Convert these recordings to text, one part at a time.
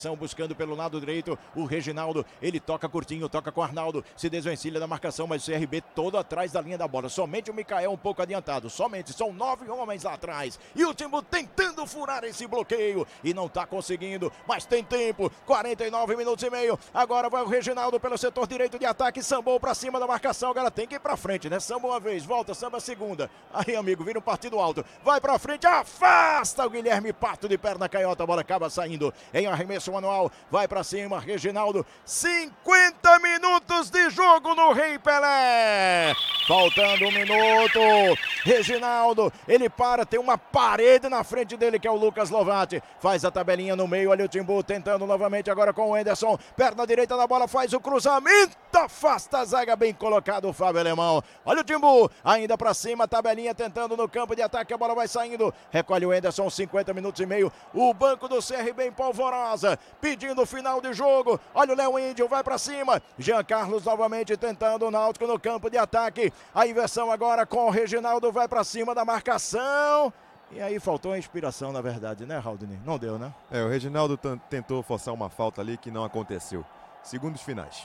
Buscando pelo lado direito o Reginaldo, ele toca curtinho, toca com o Arnaldo, se desvencilha da marcação, mas o CRB todo atrás da linha da bola, somente o Mikael um pouco adiantado, somente, são 9 homens lá atrás, e o Timbu tentando furar esse bloqueio, e não tá conseguindo, mas tem tempo, 49 minutos e meio, agora vai o Reginaldo pelo setor direito de ataque, sambou pra cima da marcação, agora tem que ir pra frente, né, samba uma vez, volta, samba a segunda, aí amigo, vira um partido alto, vai pra frente, afasta o Guilherme Pato de perna canhota, a bola acaba saindo em arremesso manual, vai pra cima, Reginaldo, 50 minutos de jogo no Rei Pelé, faltando um minuto, Reginaldo, ele para, tem uma parede na frente dele que é o Lucas Lovati, faz a tabelinha no meio, ali o Timbu tentando novamente agora com o Enderson, perna direita da bola, faz o cruzamento, afasta a zaga, bem colocado o Fábio Alemão, olha o Timbu, ainda pra cima, tabelinha tentando no campo de ataque, a bola vai saindo, recolhe o Enderson, 50 minutos e meio, o banco do CRB em polvorosa, pedindo o final de jogo, olha o Léo Índio, vai pra cima, Jean Carlos novamente tentando o Náutico no campo de ataque, a inversão agora com o Reginaldo, vai pra cima da marcação, e aí faltou a inspiração na verdade, né, Raudney? Não deu, né? O Reginaldo tentou forçar uma falta ali que não aconteceu. Segundos finais,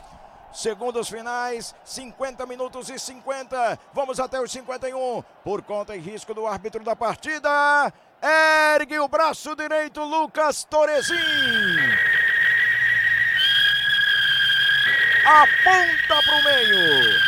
50 minutos e 50, vamos até os 51, por conta e risco do árbitro da partida, ergue o braço direito Lucas Torezin, aponta pro meio,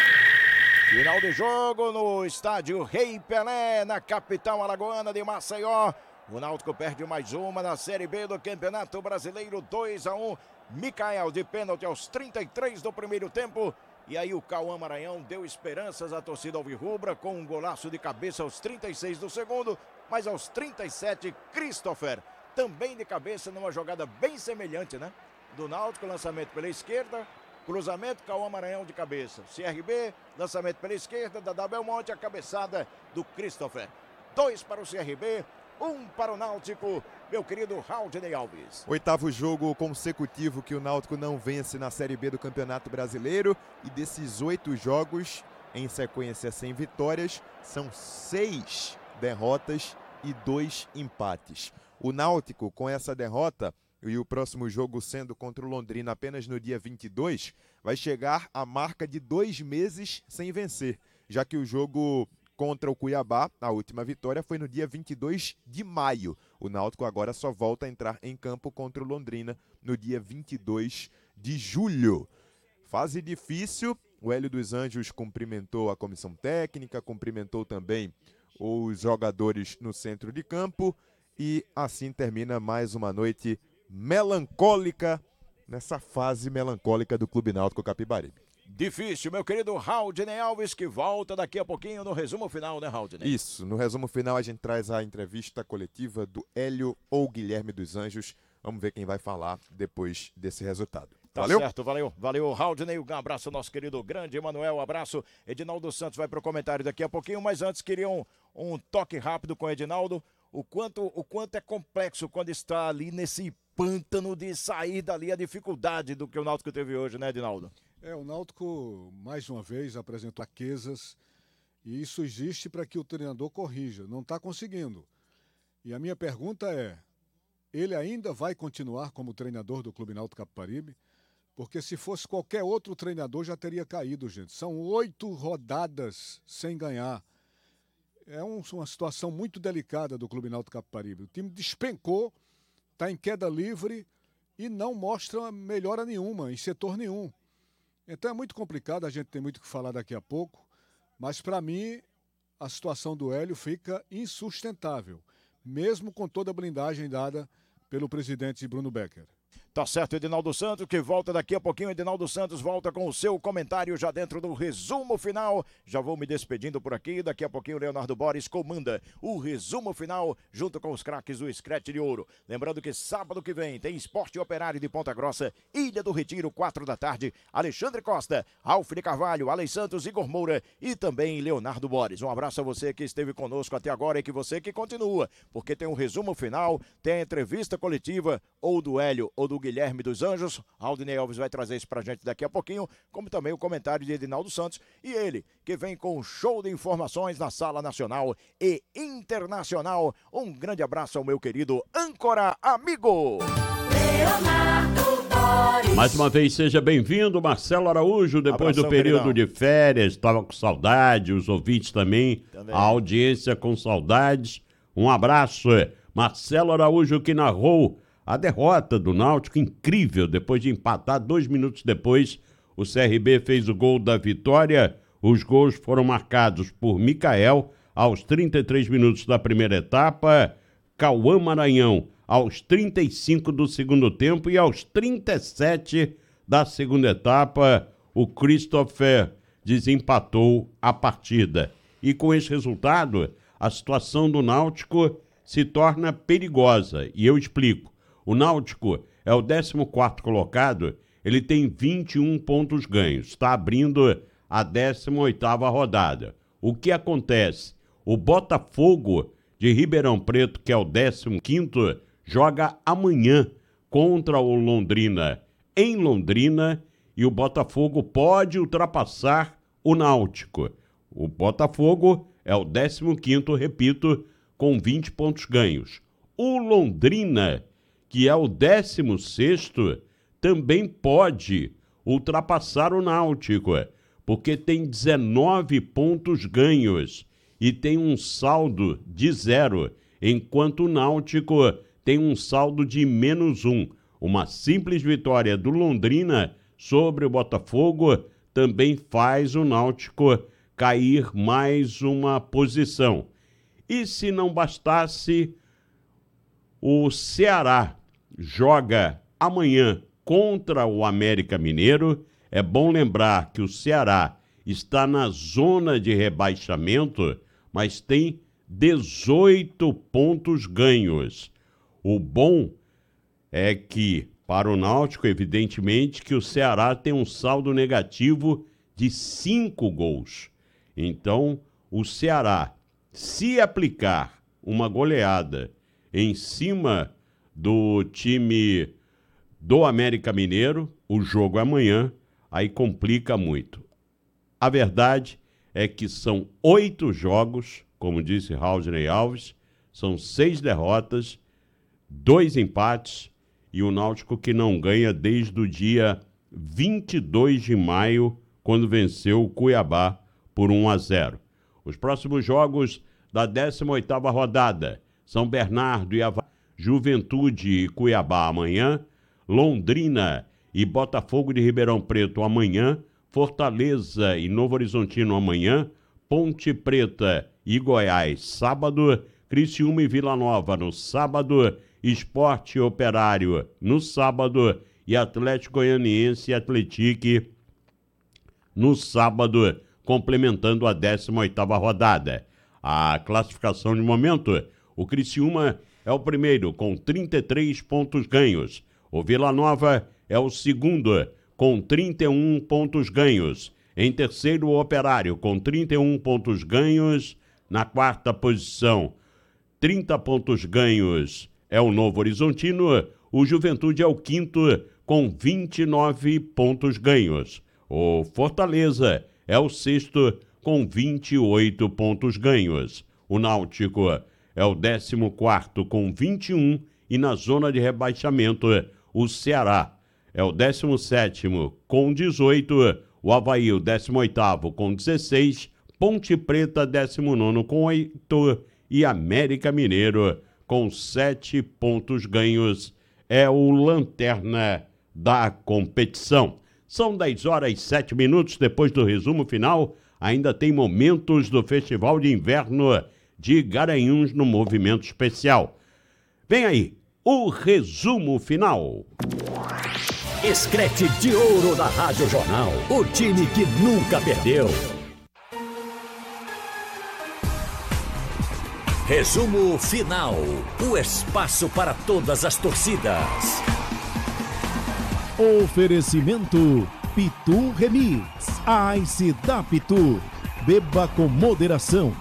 final de jogo no estádio Rei Pelé, na capital alagoana de Maceió, o Náutico perde mais uma na Série B do Campeonato Brasileiro, 2-1, Mikael de pênalti aos 33 do primeiro tempo, e aí o Cauã Maranhão deu esperanças à torcida alvirrubra com um golaço de cabeça aos 36 do segundo, mas aos 37 Christopher, também de cabeça numa jogada bem semelhante, né? Do Náutico, lançamento pela esquerda, cruzamento, Cauã Maranhão de cabeça, CRB, lançamento pela esquerda, Dadá Belmonte, a cabeçada do Christopher, 2 para o CRB, 1 para o Náutico, meu querido Raudney Alves. 8º jogo consecutivo que o Náutico não vence na Série B do Campeonato Brasileiro, e desses 8 jogos, em sequência sem vitórias, são 6 derrotas e 2 empates. O Náutico, com essa derrota, e o próximo jogo sendo contra o Londrina apenas no dia 22, vai chegar à marca de 2 meses sem vencer, já que o jogo contra o Cuiabá, a última vitória, foi no dia 22 de maio. O Náutico agora só volta a entrar em campo contra o Londrina no dia 22 de julho. Fase difícil, o Hélio dos Anjos cumprimentou a comissão técnica, cumprimentou também os jogadores no centro de campo, e assim termina mais uma noite melancólica, nessa fase melancólica do Clube Náutico Capibaribe. Difícil, meu querido Raudney Alves, que volta daqui a pouquinho no resumo final, né, Raudney? Isso, no resumo final a gente traz a entrevista coletiva do Hélio ou Guilherme dos Anjos. Vamos ver quem vai falar depois desse resultado. Valeu? Tá certo, valeu, Raudney, um abraço ao nosso querido grande Emanuel, abraço, Edinaldo Santos vai pro comentário daqui a pouquinho, mas antes queria um toque rápido com o Edinaldo, o quanto é complexo quando está ali nesse pântano de sair dali, a dificuldade do que o Náutico teve hoje, né, Edinaldo? O Náutico, mais uma vez, apresentou fraquezas, e isso existe para que o treinador corrija. Não está conseguindo. E a minha pergunta é, ele ainda vai continuar como treinador do Clube Náutico Capibaribe? Porque se fosse qualquer outro treinador já teria caído, gente. São 8 rodadas sem ganhar. É uma situação muito delicada do Clube Náutico Capibaribe. O time despencou, está em queda livre e não mostra melhora nenhuma, em setor nenhum. Então é muito complicado, a gente tem muito o que falar daqui a pouco, mas para mim a situação do Hélio fica insustentável, mesmo com toda a blindagem dada pelo presidente Bruno Becker. Tá certo, Edinaldo Santos, que volta daqui a pouquinho. Edinaldo Santos volta com o seu comentário já dentro do resumo final. Já vou me despedindo por aqui. Daqui a pouquinho o Leonardo Boris comanda o resumo final junto com os craques do Scratch de Ouro. Lembrando que sábado que vem tem Esporte Operário de Ponta Grossa, Ilha do Retiro, 4 da tarde. Alexandre Costa, Ralf de Carvalho, Alex Santos, Igor Moura e também Leonardo Boris. Um abraço a você que esteve conosco até agora e que você que continua, porque tem um resumo final, tem a entrevista coletiva ou do Hélio ou do Guilherme dos Anjos. Raudney Alves vai trazer isso pra gente daqui a pouquinho, como também o comentário de Edinaldo Santos e ele, que vem com um show de informações na sala nacional e internacional. Um grande abraço ao meu querido âncora amigo. Mais uma vez, seja bem-vindo, Marcelo Araújo, depois Abração, do período queridão. de férias, estava com saudade, os ouvintes também, a audiência com saudades. Um abraço, Marcelo Araújo, que narrou a derrota do Náutico, incrível, depois de empatar 2 minutos depois, o CRB fez o gol da vitória. Os gols foram marcados por Micael aos 33 minutos da primeira etapa, Cauã Maranhão aos 35 do segundo tempo e aos 37 da segunda etapa, o Christopher desempatou a partida. E com esse resultado, a situação do Náutico se torna perigosa. E eu explico. O Náutico é o 14º colocado, ele tem 21 pontos ganhos, está abrindo a 18ª rodada. O que acontece? O Botafogo de Ribeirão Preto, que é o 15º, joga amanhã contra o Londrina em Londrina e o Botafogo pode ultrapassar o Náutico. O Botafogo é o 15º, repito, com 20 pontos ganhos. O Londrina, que é o 16º, também pode ultrapassar o Náutico, porque tem 19 pontos ganhos e tem um saldo de 0, enquanto o Náutico tem um saldo de -1. Uma simples vitória do Londrina sobre o Botafogo também faz o Náutico cair mais uma posição. E se não bastasse, o Ceará joga amanhã contra o América Mineiro. É bom lembrar que o Ceará está na zona de rebaixamento, mas tem 18 pontos ganhos. O bom é que, para o Náutico, evidentemente, que o Ceará tem um saldo negativo de 5 gols. Então, o Ceará, se aplicar uma goleada em cima do time do América Mineiro, o jogo é amanhã, aí complica muito. A verdade é que são 8 jogos, como disse Raulney Alves, são 6 derrotas, 2 empates e o Náutico que não ganha desde o dia 22 de maio, quando venceu o Cuiabá por 1-0. Os próximos jogos da 18ª rodada: São Bernardo e Avaí, Juventude e Cuiabá amanhã, Londrina e Botafogo de Ribeirão Preto amanhã, Fortaleza e Novo Horizontino amanhã, Ponte Preta e Goiás sábado, Criciúma e Vila Nova no sábado, Sport e Operário no sábado e Atlético Goianiense e Atlético no sábado, complementando a 18ª rodada. A classificação de momento: o Criciúma é o primeiro com 33 pontos ganhos, o Vila Nova é o segundo com 31 pontos ganhos, em terceiro o Operário com 31 pontos ganhos, na quarta posição 30 pontos ganhos é o Novo Horizontino, o Juventude é o quinto com 29 pontos ganhos. O Fortaleza é o sexto com 28 pontos ganhos. O Náutico é o 14º com 21 e na zona de rebaixamento o Ceará é o 17º com 18, o Avaí o 18º com 16, Ponte Preta 19º com 8 e América Mineiro com 7 pontos ganhos, é o lanterna da competição. São 10h07, depois do resumo final, ainda tem momentos do Festival de Inverno de Garanhuns no Movimento Especial. Vem aí, o resumo final. Escrete de ouro da Rádio Jornal, o time que nunca perdeu. Resumo final, o espaço para todas as torcidas. Oferecimento Pitu Remix, a Ice da Pitu. Beba com moderação.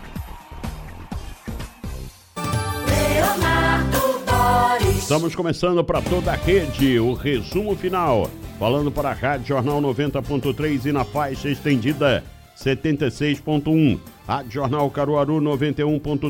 Estamos começando para toda a rede o resumo final, falando para a Rádio Jornal 90.3 e na faixa estendida 76.1, Rádio Jornal Caruaru 91.3.